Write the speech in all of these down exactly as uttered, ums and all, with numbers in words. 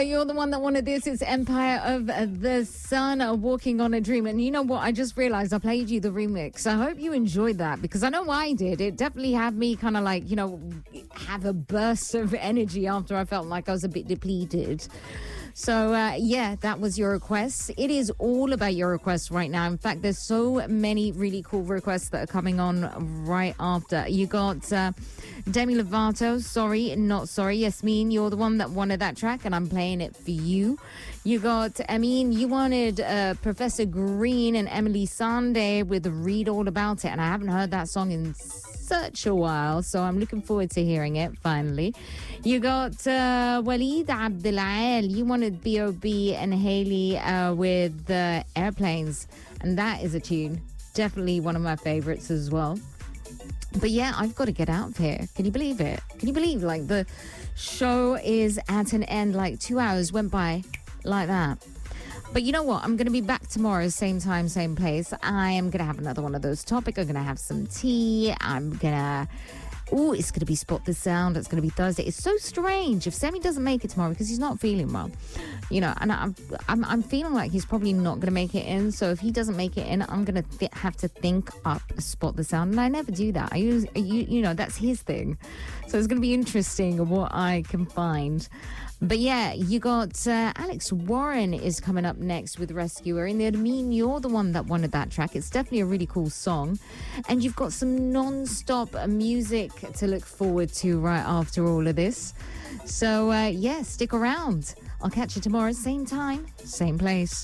you're the one that wanted this. It's Empire of the Sun, uh, Walking on a Dream. And you know what? I just realized I played you the remix. I hope you enjoyed that because I know I did. It definitely had me kind of like, you know, have a burst of energy after I felt like I was a bit depleted. So, uh, yeah, that was your request. It is all about your requests right now. In fact, there's so many really cool requests that are coming on right after. You got uh, Demi Lovato, Sorry, Not Sorry. Yasmin, you're the one that wanted that track, and I'm playing it for you. You got, I mean, you wanted uh, Professor Green and Emily Sande with Read All About It, and I haven't heard that song in such a while, so I'm looking forward to hearing it finally. You got uh, Waleed Abdelael. You wanted B O B and Haley uh, with uh, Airplanes, and that is a tune. Definitely one of my favorites as well. But yeah, I've got to get out of here. Can you believe it? Can you believe like the show is at an end? Like two hours went by like that. But you know what? I'm going to be back tomorrow, same time, same place. I am going to have another one of those topics. I'm going to have some tea. I'm going to... Oh, it's going to be Spot the Sound. It's going to be Thursday. It's so strange if Sammy doesn't make it tomorrow because he's not feeling well. You know, and I'm, I'm, I'm feeling like he's probably not going to make it in. So if he doesn't make it in, I'm going to th- have to think up a Spot the Sound. And I never do that. I use, you, you know, that's his thing. So it's going to be interesting what I can find. But yeah, you got uh, Alex Warren is coming up next with Rescuer. And I mean, you're the one that wanted that track. It's definitely a really cool song. And you've got some non-stop music to look forward to right after all of this. So uh, yeah, stick around. I'll catch you tomorrow, same time, same place.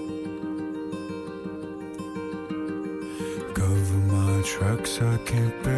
Cover my tracks, I can't bear